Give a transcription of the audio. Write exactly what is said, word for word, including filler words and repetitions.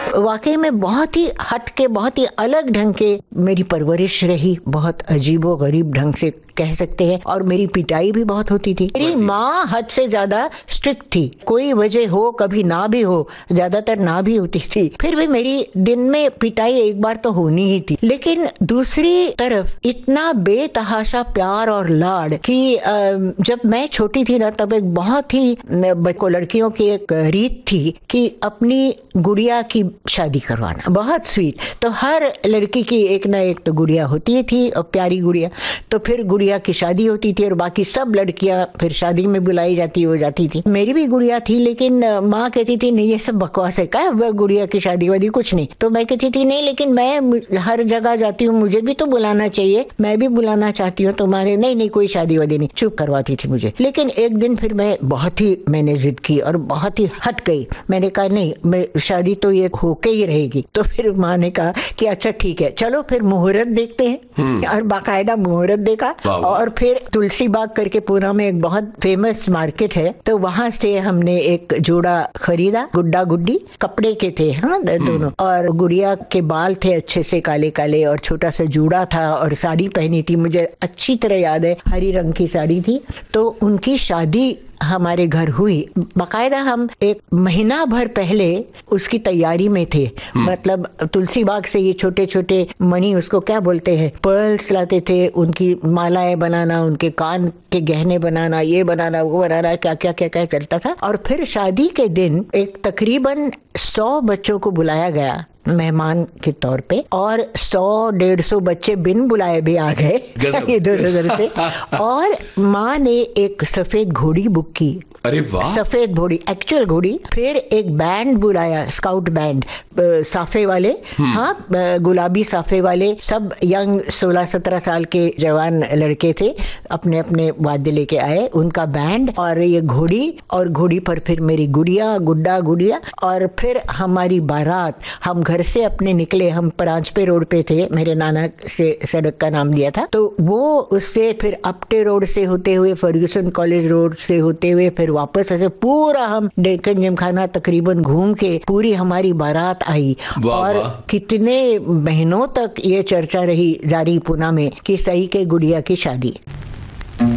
वाकई में बहुत ही हट के, बहुत ही अलग ढंग के मेरी परवरिश रही, बहुत अजीबो गरीब ढंग से कह सकते हैं। और मेरी पिटाई भी बहुत होती थी। मेरी माँ हद से ज्यादा स्ट्रिक्ट थी, कोई वजह हो, कभी ना भी हो, ज्यादातर ना भी होती थी, फिर भी मेरी दिन में पिटाई एक बार तो होनी ही थी। लेकिन दूसरी तरफ इतना बेतहाशा प्यार और लाड कि जब मैं छोटी थी ना, तब एक बहुत ही को लड़कियों की एक रीत थी कि अपनी गुड़िया की शादी करवाना, बहुत स्वीट। तो हर लड़की की एक ना एक तो गुड़िया होती थी, और प्यारी गुड़िया। तो फिर गुड़िया की शादी होती थी और बाकी सब लड़कियां फिर शादी में बुलाई जाती हो जाती थी। मेरी भी गुड़िया थी, लेकिन माँ कहती थी नहीं ये सब बकवास है, क्या गुड़िया की शादी वादी कुछ नहीं। तो मैं कहती थी नहीं, लेकिन मैं हर जगह जाती हूँ, मुझे भी तो बुलाना चाहिए, मैं भी बुलाना चाहती हूँ तुम्हारे। नहीं नहीं कोई शादी वादी नहीं, चुप करवाती थी मुझे। लेकिन एक दिन फिर मैं बहुत ही मैंने जिद की और बहुत ही हट गई। मैंने कहा नहीं, मैं शादी तो ये होके ही रहेगी। तो फिर माँ ने कहा कि अच्छा ठीक है, चलो फिर मुहूर्त देखते हैं। और बाकायदा मुहूर्त देखा, और फिर तुलसी बाग करके पूना में एक बहुत फेमस मार्केट है, तो वहां से हमने एक जोड़ा खरीदा, गुड्डा गुड्डी कपड़े के थे, हाँ दोनों। और गुड़िया के बाल थे अच्छे से काले काले, और छोटा सा जूड़ा था, और साड़ी पहनी थी, मुझे अच्छी तरह याद है, हरी रंग की साड़ी थी। तो उनकी शादी हमारे घर हुई। बाकायदा हम एक महीना भर पहले उसकी तैयारी में थे। मतलब तुलसी बाग से ये छोटे छोटे मणि, उसको क्या बोलते हैं, पर्ल्स लाते थे, उनकी मालाएं बनाना, उनके कान के गहने बनाना, ये बनाना वो बनाना, क्या क्या क्या क्या चलता था। और फिर शादी के दिन एक तकरीबन सौ बच्चों को बुलाया गया मेहमान के तौर पे, और सौ डेढ़ सौ बच्चे बिन बुलाए भी आ गए इधर उधर से। और माँ ने एक सफेद घोड़ी बुक की। अरे वाह, सफेद घोड़ी, एक्चुअल घोड़ी। फिर एक बैंड बुलाया, स्काउट बैंड, साफे वाले, हाँ गुलाबी साफे वाले, सब यंग सोलह सत्रह साल के जवान लड़के थे, अपने अपने वाद्य लेके आए, उनका बैंड और ये घोड़ी। और घोड़ी पर फिर मेरी गुड़िया, गुड्डा गुड़िया। और फिर हमारी बारात, हम घर से अपने निकले, हम परांजपे रोड पे थे, मेरे नाना से सड़क का नाम दिया था, तो वो उससे फिर अपटे रोड से होते हुए, फर्ग्यूसन कॉलेज रोड से होते हुए, फिर वापस ऐसे पूरा हम डेक्कन जिमखाना तकरीबन घूम के पूरी हमारी बारात आई। और कितने महीनों तक ये चर्चा रही जारी पूना में कि सई के गुड़िया की शादी।